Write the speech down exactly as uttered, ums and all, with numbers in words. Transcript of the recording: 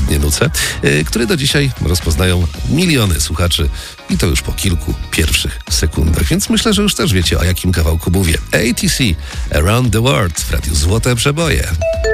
ładnie nucę, yy, który do dzisiaj rozpoznają miliony słuchaczy i to już po kilku pierwszych sekundach. Więc myślę, że już też wiecie, o jakim kawałku mówię. A T C, Around the World w Radiu Złote Przeboje.